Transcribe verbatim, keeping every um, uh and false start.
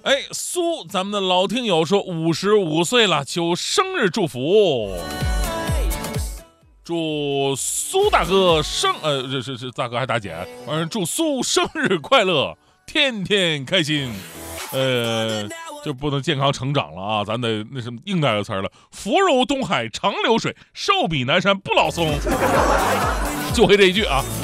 哎，苏，咱们的老听友说五十五岁了，求生日祝福，祝苏大哥生呃，这是是大哥还大姐，反正祝苏生日快乐，天天开心，呃，就不能健康成长了啊，咱得那什么应该有词儿了，福如东海长流水，寿比南山不老松，就会这一句啊。